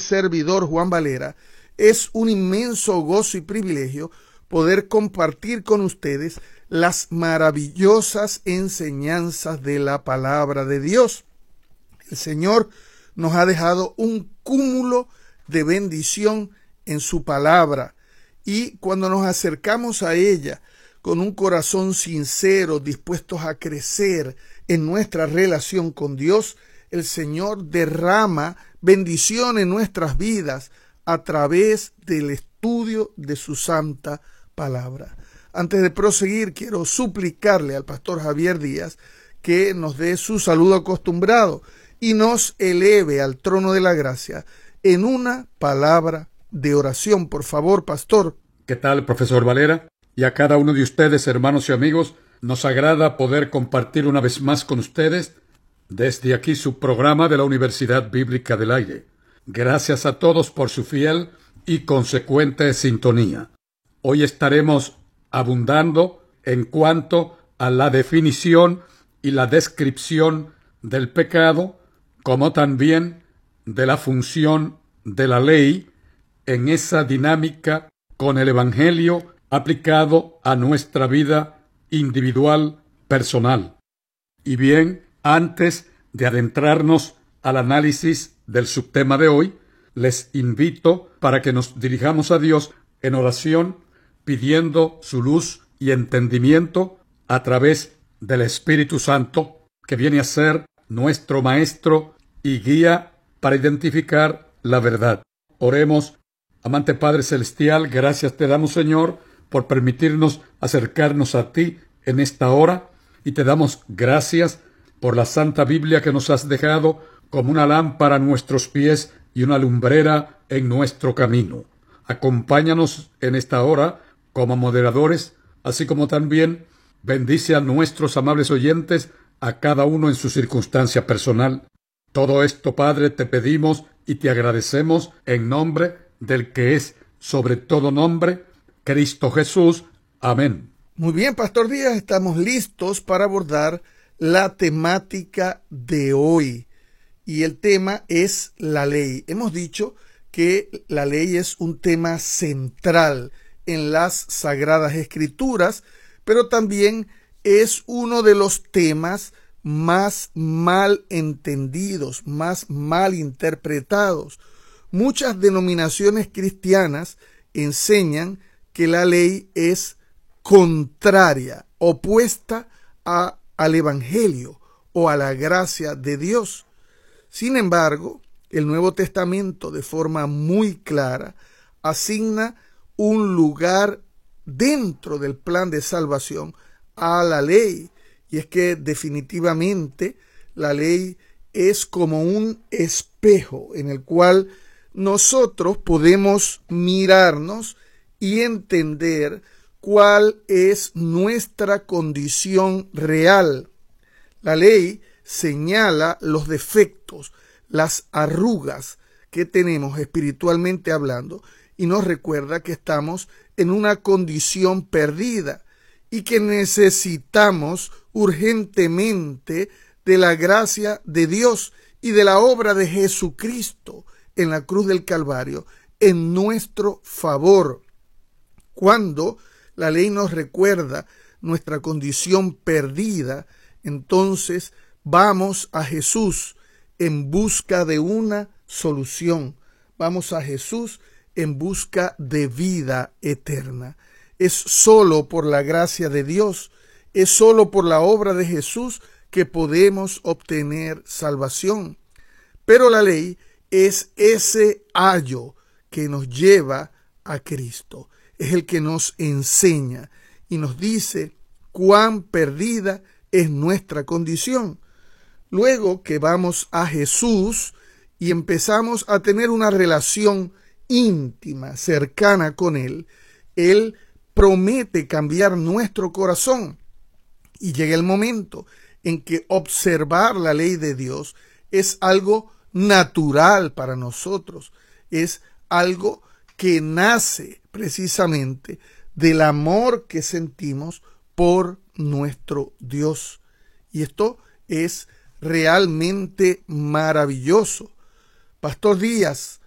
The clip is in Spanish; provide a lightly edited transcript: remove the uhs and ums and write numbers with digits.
servidor Juan Valera. Es un inmenso gozo y privilegio poder compartir con ustedes las maravillosas enseñanzas de la palabra de Dios. El Señor nos ha dejado un cúmulo de bendición en su palabra, y cuando nos acercamos a ella con un corazón sincero, dispuestos a crecer en nuestra relación con Dios, el Señor derrama bendición en nuestras vidas a través del estudio de su santa palabra. Antes de proseguir, quiero suplicarle al pastor Javier Díaz que nos dé su saludo acostumbrado y nos eleve al trono de la gracia en una palabra de oración. Por favor, pastor. ¿Qué tal, profesor Valera? Y a cada uno de ustedes, hermanos y amigos, nos agrada poder compartir una vez más con ustedes desde aquí su programa de la Universidad Bíblica del Aire. Gracias a todos por su fiel y consecuente sintonía. Hoy estaremos abundando en cuanto a la definición y la descripción del pecado, como también de la función de la ley en esa dinámica con el Evangelio aplicado a nuestra vida individual, personal. Y bien, antes de adentrarnos al análisis del subtema de hoy, les invito para que nos dirijamos a Dios en oración, pidiendo su luz y entendimiento a través del Espíritu Santo, que viene a ser nuestro Maestro y guía para identificar la verdad. Oremos. Amante Padre Celestial, gracias te damos, Señor, por permitirnos acercarnos a ti en esta hora, y te damos gracias por la Santa Biblia que nos has dejado como una lámpara a nuestros pies y una lumbrera en nuestro camino. Acompáñanos en esta hora como moderadores, así como también bendice a nuestros amables oyentes, a cada uno en su circunstancia personal. Todo esto, Padre, te pedimos y te agradecemos en nombre del que es sobre todo nombre, Cristo Jesús. Amén. Muy bien, pastor Díaz, estamos listos para abordar la temática de hoy. Y el tema es la ley. Hemos dicho que la ley es un tema central en las Sagradas Escrituras, pero también es uno de los temas más mal entendidos, más mal interpretados. Muchas denominaciones cristianas enseñan que la ley es contraria, opuesta al Evangelio o a la gracia de Dios. Sin embargo, el Nuevo Testamento, de forma muy clara, asigna un lugar dentro del plan de salvación a la ley. Y es que definitivamente la ley es como un espejo en el cual nosotros podemos mirarnos y entender cuál es nuestra condición real. La ley señala los defectos, las arrugas que tenemos espiritualmente hablando, y nos recuerda que estamos en una condición perdida y que necesitamos urgentemente de la gracia de Dios y de la obra de Jesucristo en la cruz del Calvario en nuestro favor. Cuando la ley nos recuerda nuestra condición perdida, entonces vamos a Jesús en busca de una solución. Vamos a Jesús en busca de vida eterna. Es solo por la gracia de Dios, es solo por la obra de Jesús que podemos obtener salvación. Pero la ley es ese ayo que nos lleva a Cristo. Es el que nos enseña y nos dice cuán perdida es nuestra condición. Luego que vamos a Jesús y empezamos a tener una relación íntima, cercana con Él, Él promete cambiar nuestro corazón. Y llega el momento en que observar la ley de Dios es algo natural para nosotros, es algo que nace precisamente del amor que sentimos por nuestro Dios. Y esto es realmente maravilloso. Pastor Díaz,